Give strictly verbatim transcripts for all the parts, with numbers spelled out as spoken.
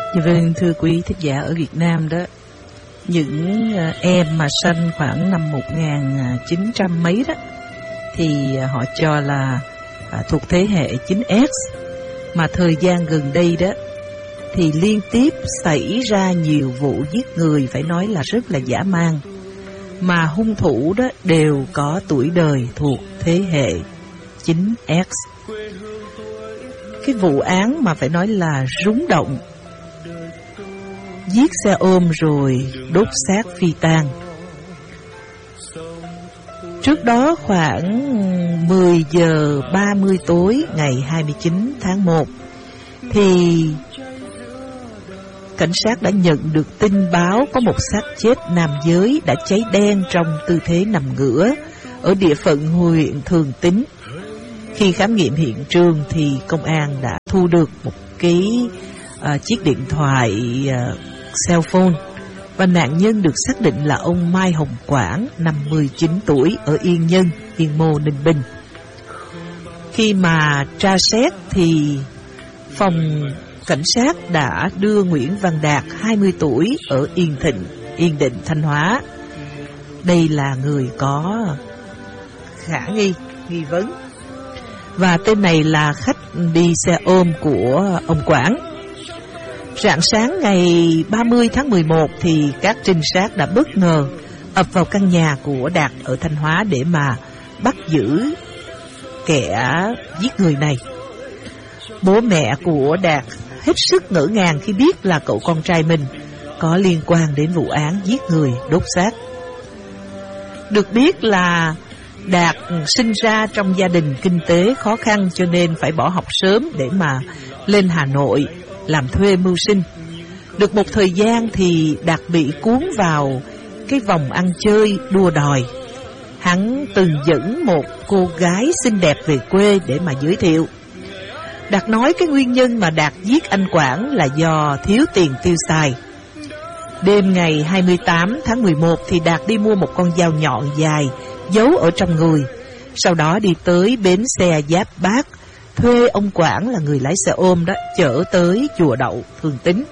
Dạ vâng, thưa quý thính giả ở Việt Nam đó, những em mà sinh khoảng năm một nghìn chín trăm mấy đó thì họ cho là à, thuộc thế hệ chín X, mà thời gian gần đây đó thì liên tiếp xảy ra nhiều vụ giết người phải nói là rất là dã man, mà hung thủ đó đều có tuổi đời thuộc thế hệ chín X. Cái vụ án mà phải nói là rúng động, giết xe ôm rồi đốt xác phi tang. Trước đó khoảng mười giờ ba mươi tối ngày hai mươi chín tháng một thì cảnh sát đã nhận được tin báo có một xác chết nam giới đã cháy đen trong tư thế nằm ngửa ở địa phận huyện Thường Tín. Khi khám nghiệm hiện trường thì công an đã thu được một cái uh, chiếc điện thoại uh, cell phone, và nạn nhân được xác định là ông Mai Hồng Quảng, năm mươi chín tuổi, ở Yên Nhân, Yên Mô, Ninh Bình. Khi mà tra xét thì phòng cảnh sát đã đưa Nguyễn Văn Đạt, hai mươi tuổi, ở Yên Thịnh, Yên Định, Thanh Hóa. Đây là người có khả nghi, nghi vấn. Và tên này là khách đi xe ôm của ông Quảng. Rạng sáng ngày ba mươi tháng mười một thì các trinh sát đã bất ngờ ập vào căn nhà của Đạt ở Thanh Hóa để mà bắt giữ kẻ giết người này. Bố mẹ của Đạt hết sức ngỡ ngàng khi biết là cậu con trai mình có liên quan đến vụ án giết người đốt xác. Được biết là Đạt sinh ra trong gia đình kinh tế khó khăn, cho nên phải bỏ học sớm để mà lên Hà Nội làm thuê mưu sinh. Được một thời gian thì Đạt bị cuốn vào cái vòng ăn chơi đua đòi. Hắn từng dẫn một cô gái xinh đẹp về quê để mà giới thiệu. Đạt nói cái nguyên nhân mà Đạt giết anh Quảng là do thiếu tiền tiêu xài. Đêm ngày hai mươi tám tháng mười một thì Đạt đi mua một con dao nhọn dài giấu ở trong người. Sau đó đi tới bến xe Giáp Bát, thuê ông Quảng là người lái xe ôm đó chở tới chùa Đậu, Thường Tín.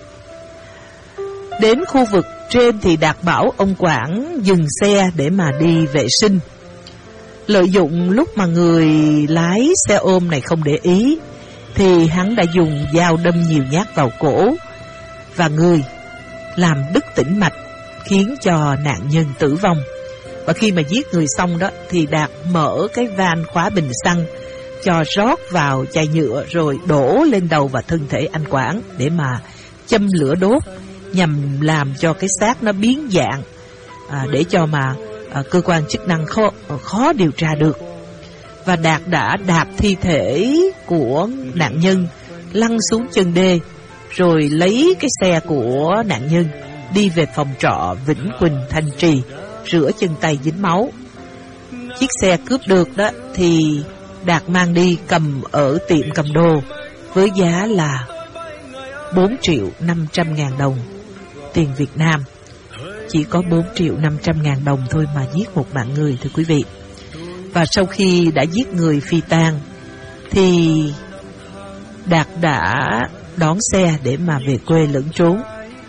Đến khu vực trên thì Đạt bảo ông Quảng dừng xe để mà đi vệ sinh. Lợi dụng lúc mà người lái xe ôm này không để ý thì hắn đã dùng dao đâm nhiều nhát vào cổ và người, làm đứt tĩnh mạch, khiến cho nạn nhân tử vong. Và khi mà giết người xong đó thì Đạt mở cái van khóa bình xăng, cho rót vào chai nhựa rồi đổ lên đầu và thân thể anh Quảng để mà châm lửa đốt, nhằm làm cho cái xác nó biến dạng, à, để cho mà à, cơ quan chức năng khó, khó điều tra được. Và Đạt đã đạp thi thể của nạn nhân lăn xuống chân đê, rồi lấy cái xe của nạn nhân đi về phòng trọ Vĩnh Quỳnh, Thanh Trì, rửa chân tay dính máu. Chiếc xe cướp được đó thì Đạt mang đi cầm ở tiệm cầm đồ với giá là bốn triệu năm trăm ngàn đồng tiền Việt Nam. Chỉ có bốn triệu năm trăm ngàn đồng thôi mà giết một mạng người, thưa quý vị. Và sau khi đã giết người phi tang thì Đạt đã đón xe để mà về quê lẫn trốn.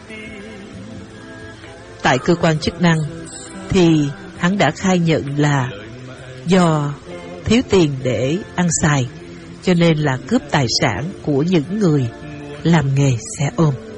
Tại cơ quan chức năng thì hắn đã khai nhận là do thiếu tiền để ăn xài, cho nên là cướp tài sản của những người làm nghề xe ôm.